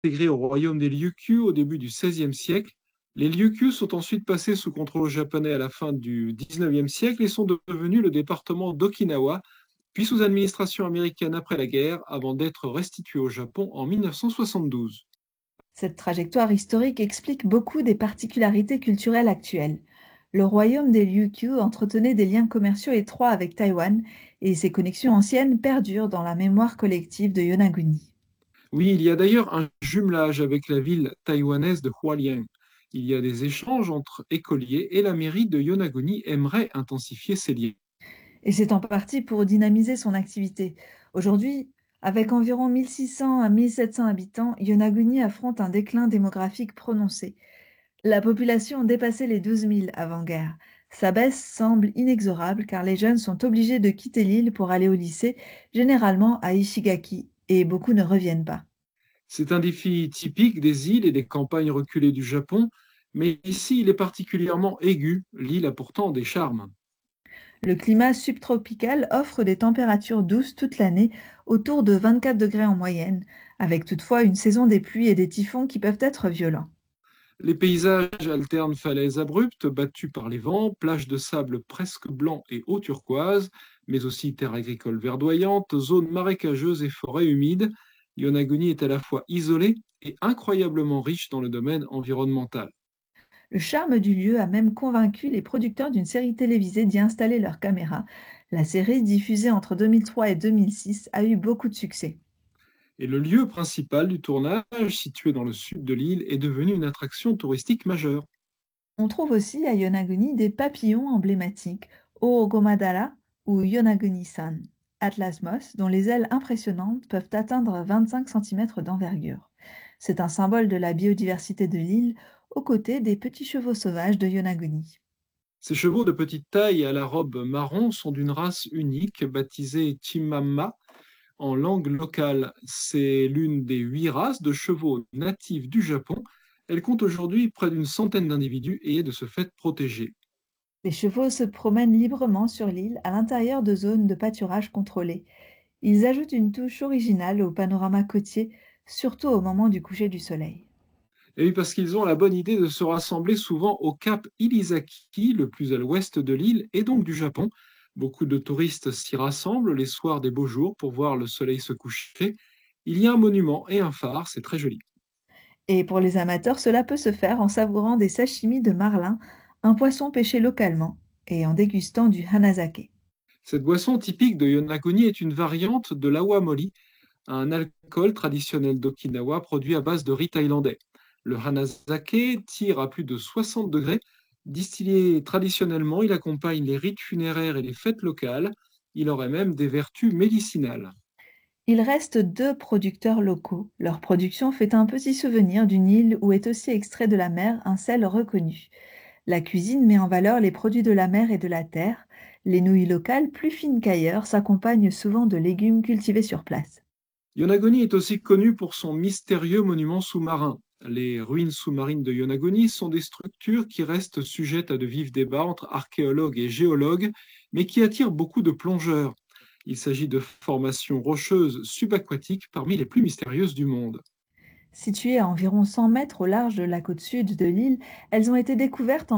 Intégrés au royaume des Ryukyu au début du XVIe siècle, les Ryukyu sont ensuite passés sous contrôle japonais à la fin du XIXe siècle et sont devenus le département d'Okinawa, puis sous administration américaine après la guerre, avant d'être restitués au Japon en 1972. Cette trajectoire historique explique beaucoup des particularités culturelles actuelles. Le royaume des Ryukyu entretenait des liens commerciaux étroits avec Taïwan et ces connexions anciennes perdurent dans la mémoire collective de Yonaguni. Oui, il y a d'ailleurs un jumelage avec la ville taïwanaise de Hualien. Il y a des échanges entre écoliers et la mairie de Yonaguni aimerait intensifier ces liens. Et c'est en partie pour dynamiser son activité. Aujourd'hui, avec environ 1600 à 1700 habitants, Yonaguni affronte un déclin démographique prononcé. La population a dépassé les 12 000 avant-guerre. Sa baisse semble inexorable car les jeunes sont obligés de quitter l'île pour aller au lycée, généralement à Ishigaki, et beaucoup ne reviennent pas. C'est un défi typique des îles et des campagnes reculées du Japon, mais ici il est particulièrement aigu. L'île a pourtant des charmes. Le climat subtropical offre des températures douces toute l'année, autour de 24 degrés en moyenne, avec toutefois une saison des pluies et des typhons qui peuvent être violents. Les paysages alternent falaises abruptes battues par les vents, plages de sable presque blanc et eau turquoise, mais aussi terres agricoles verdoyantes, zones marécageuses et forêts humides. Yonaguni est à la fois isolé et incroyablement riche dans le domaine environnemental. Le charme du lieu a même convaincu les producteurs d'une série télévisée d'y installer leurs caméras. La série, diffusée entre 2003 et 2006, a eu beaucoup de succès. Et le lieu principal du tournage, situé dans le sud de l'île, est devenu une attraction touristique majeure. On trouve aussi à Yonaguni des papillons emblématiques, Oogomadara ou Yonaguni-san, Atlas moss, dont les ailes impressionnantes peuvent atteindre 25 cm d'envergure. C'est un symbole de la biodiversité de l'île, aux côtés des petits chevaux sauvages de Yonaguni. Ces chevaux de petite taille à la robe marron sont d'une race unique, baptisée Chimamma en langue locale. C'est l'une des 8 races de chevaux natifs du Japon. Elle compte aujourd'hui près d'une centaine d'individus et est de ce fait protégée. Les chevaux se promènent librement sur l'île à l'intérieur de zones de pâturage contrôlées. Ils ajoutent une touche originale au panorama côtier, surtout au moment du coucher du soleil. Et oui, parce qu'ils ont la bonne idée de se rassembler souvent au cap Ilisaki, le plus à l'ouest de l'île et donc du Japon. Beaucoup de touristes s'y rassemblent les soirs des beaux jours pour voir le soleil se coucher. Il y a un monument et un phare, c'est très joli. Et pour les amateurs, cela peut se faire en savourant des sashimi de marlin, un poisson pêché localement, et en dégustant du hanazake. Cette boisson typique de Yonaguni est une variante de l'awamori, un alcool traditionnel d'Okinawa produit à base de riz thaïlandais. Le hanazake tire à plus de 60 degrés. Distillé traditionnellement, il accompagne les rites funéraires et les fêtes locales. Il aurait même des vertus médicinales. Il reste deux producteurs locaux. Leur production fait un petit souvenir d'une île où est aussi extrait de la mer un sel reconnu. La cuisine met en valeur les produits de la mer et de la terre. Les nouilles locales, plus fines qu'ailleurs, s'accompagnent souvent de légumes cultivés sur place. Yonaguni est aussi connu pour son mystérieux monument sous-marin. Les ruines sous-marines de Yonaguni sont des structures qui restent sujettes à de vifs débats entre archéologues et géologues, mais qui attirent beaucoup de plongeurs. Il s'agit de formations rocheuses subaquatiques parmi les plus mystérieuses du monde. Situées à environ 100 mètres au large de la côte sud de l'île, elles ont été découvertes en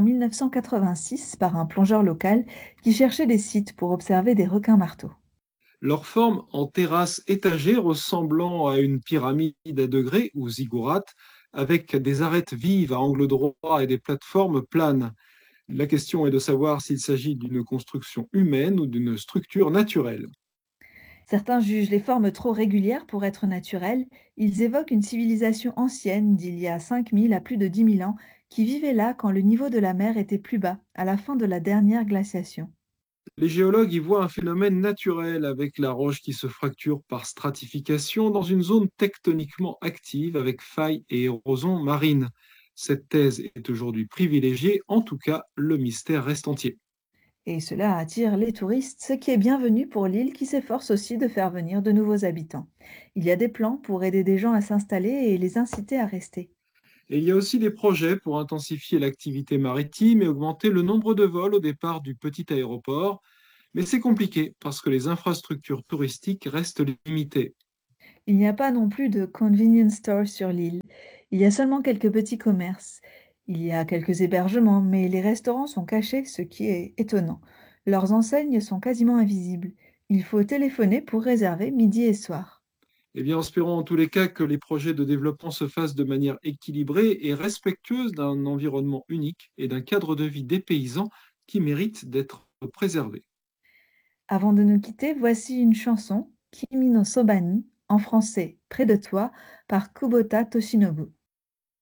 1986 par un plongeur local qui cherchait des sites pour observer des requins-marteaux. Leur forme en terrasse étagée ressemblant à une pyramide à degrés ou ziggourate, avec des arêtes vives à angle droit et des plateformes planes. La question est de savoir s'il s'agit d'une construction humaine ou d'une structure naturelle. Certains jugent les formes trop régulières pour être naturelles. Ils évoquent une civilisation ancienne d'il y a 5000 à plus de 10 000 ans qui vivait là quand le niveau de la mer était plus bas, à la fin de la dernière glaciation. Les géologues y voient un phénomène naturel avec la roche qui se fracture par stratification dans une zone tectoniquement active avec failles et érosion marine. Cette thèse est aujourd'hui privilégiée, en tout cas le mystère reste entier. Et cela attire les touristes, ce qui est bienvenu pour l'île qui s'efforce aussi de faire venir de nouveaux habitants. Il y a des plans pour aider des gens à s'installer et les inciter à rester. Et il y a aussi des projets pour intensifier l'activité maritime et augmenter le nombre de vols au départ du petit aéroport, mais c'est compliqué parce que les infrastructures touristiques restent limitées. Il n'y a pas non plus de convenience store sur l'île. Il y a seulement quelques petits commerces. Il y a quelques hébergements, mais les restaurants sont cachés, ce qui est étonnant. Leurs enseignes sont quasiment invisibles. Il faut téléphoner pour réserver midi et soir. Eh bien, espérons en tous les cas que les projets de développement se fassent de manière équilibrée et respectueuse d'un environnement unique et d'un cadre de vie des paysans qui mérite d'être préservé. Avant de nous quitter, voici une chanson, Kimi no Sobani, en français, Près de toi, par Kubota Toshinobu.